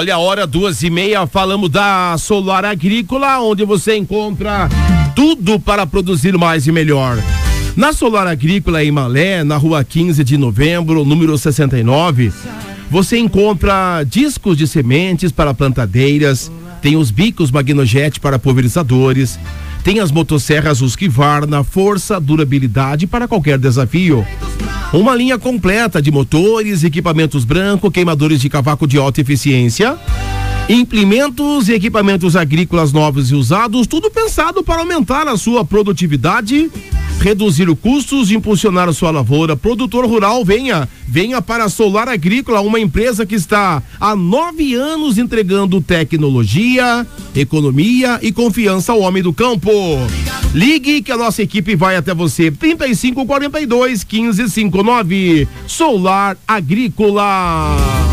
Olha a hora, 2:30, falamos da Solar Agrícola, onde você encontra tudo para produzir mais e melhor. Na Solar Agrícola em Malé, na rua 15 de novembro, número 69, você encontra discos de sementes para plantadeiras, tem os bicos Magnojet para pulverizadores, tem as motosserras Husqvarna, força, durabilidade para qualquer desafio. Uma linha completa de motores, equipamentos branco, queimadores de cavaco de alta eficiência, implementos e equipamentos agrícolas novos e usados, tudo pensado para aumentar a sua produtividade, reduzir os custos e impulsionar a sua lavoura. Produtor rural, venha para a Solar Agrícola, uma empresa que está há 9 anos entregando tecnologia, economia e confiança ao homem do campo. Ligue que a nossa equipe vai até você. 3542-1559. Solar Agrícola.